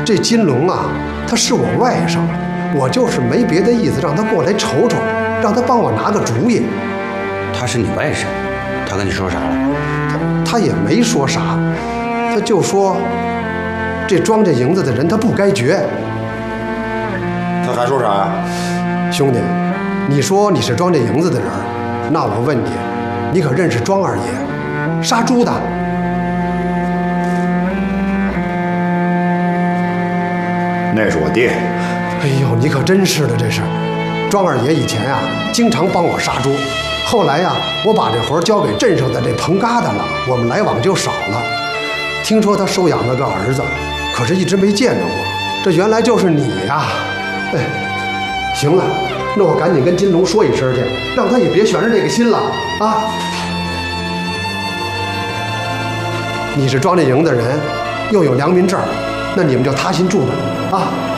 这金龙啊，他是我外甥，我就是没别的意思，让他过来瞅瞅，让他帮我拿个主意。 他是你外甥，他跟你说啥了？ 他也没说啥，他就说这庄稼营子的人他不该绝。 他还说啥呀？ 兄弟，你说你是庄稼营子的人，那我问你，你可认识庄二爷，杀猪的？ 那是我爹。 哎呦，你可真是的，这是。庄二爷以前啊，经常帮我杀猪，后来呀，我把这活交给镇上的这彭疙瘩了，我们来往就少了。听说他收养了个儿子，可是一直没见着我。这原来就是你呀！哎，行了，那我赶紧跟金龙说一声去，让他也别悬着这个心了啊！你是庄稼营的人，又有良民证，那你们就踏心住吧啊！